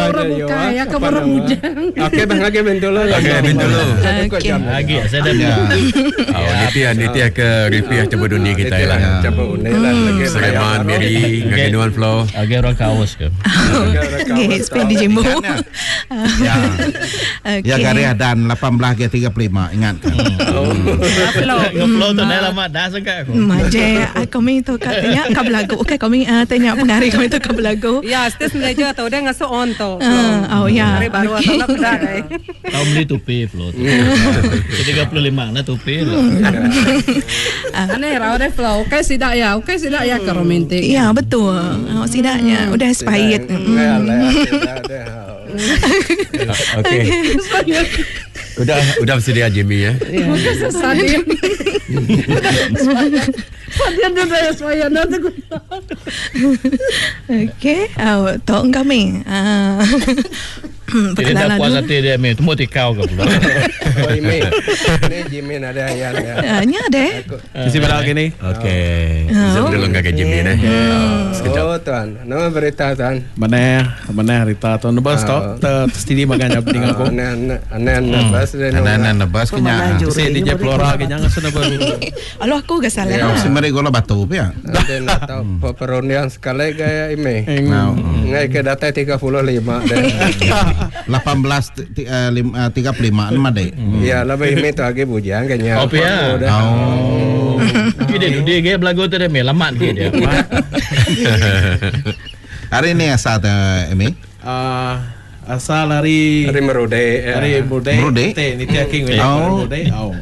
orang buka ya ke orang ujang. Okey bang lagi bentolo. Okey bentolo. Lagi saya dah. Niti ke repeat coba dunia kita lah. Coba unai lah lagi. Sulaiman, Mary, Ngagenuan Flow. Agak orang kaos ke. Okey, spend di Jimbo. Ya Gariah dan 18:35 ingat kan. Flow tu dah lama dah sangat aku. Maje kami tu katanya ka belagu. Okey kami tanya pengarih kami tu ka belagu. Ya, stes Malaysia tu dia ngasuh on tu. Oh ya. Hari baru atau nak pedai. Tahu beli tupi Flow. 35 na tupi lah. Aneh raw deh Flow. Okey sidak ya ke romantik. Ya betul. Sidaknya udah expired. Okey. Udah bersedia Jimmy ya. Okey sesadia. Sadia dah saya nak tu. Okey, tong kami. Jadi dah puas hati dia me, temu tikau ke pula. Ini Jimmy ada yang ya. Nya deh. Isi belak gini. Okey. Sebelum enggak Jimmy nah. Oh tuan, nama berita tuan. Mana Rita tuan bas tu studi maganya dengan aku. Anan bas Nebas kenya. Si DJ Flora kenya ngasuh baru. Aloh aku gak salah. Ya semari gola batu ya. Dan tahu peperonian sekali gaya ini. Ngai ke data 35 deh. 18:35 nama deh. Ya lebih ini tu agi bujang kenya. Oh ya. Dia gaya belagu tu dia me lama dia. Hari ini asal Emi? Asal hari Merude. Merude. Ni taking Merude.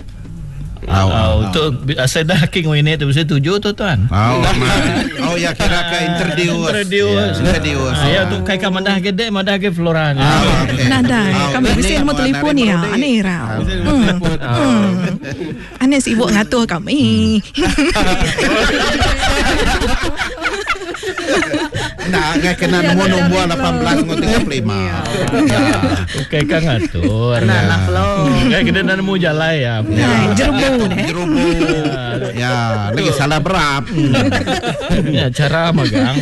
Tu saya dah king ini tu bisa 7 tu tuan. Oh ya kira ke introduce. Ya tu kai kamandah gede madah ke Flora. Nada, kami bisa nombor telefon ya. Aneh rau. Aneh sibuk ngatur kami. Nah, nggak kena nombor 18:35. Kai kan ngatur. Nah, Flow. Kai kena nemu jalan ya. Jerubu. Ya, lagi salah berap. Ya cara magang.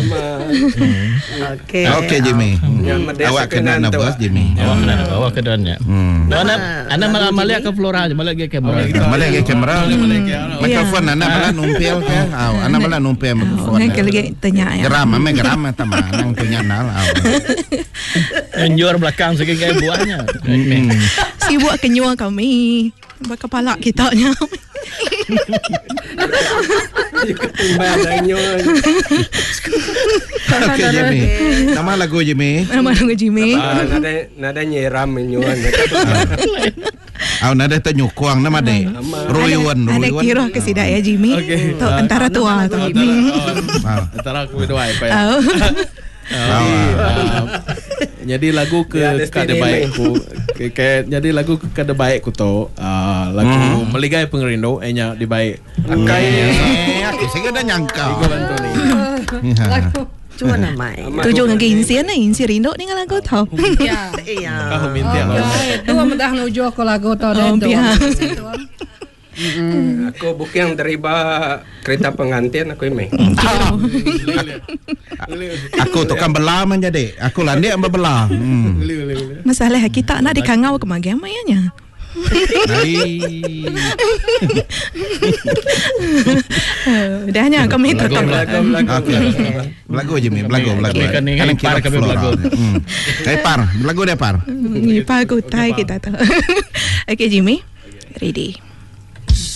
Okey Jimmy. Awak kena nabas Jimmy. Awak kena bawa ke dalamnya. Ana malah ke Flora, malah ke kamera. Malah ke kamera. Mikrofon ana malah numpil ke. Ana malah numpil mikrofon. Nggak lagi tanya ya. Geram teman punya nal. Enjor belakang sikit kayak buahnya. Sibuk kenyua kami. Kepala kita nya. Okey Jimmy. Nama lagu Jimmy. Nada nyeram menyuan. Nada tenyukuang nama deh. Royuan. Ada kira ke sidak ya Jimmy. Tu antara tua tu. Antara aku dua apa ya. Jadi lagu ke kada baikku jadi lagu ke kada baikku tu lagu Meligai Pengerindu nya di baik aku sih dah nyangka Lagu cuma namai tujuh ngagi insi rindu dengan lagu tu ya. Kau minta Tu mendah nuju aku lagu tu dah. Aku booking dari kereta pengantin aku ini. Aku tukang belah menjadi. Aku landik belah. Masalah kita nak dikangau ke magama nya. Udahnya kami tetap lagu Jimmy, lagu. Kan par kami lagu. Par, lagu dia par. Ni par kutai kita tu. Okay Jimmy, ready.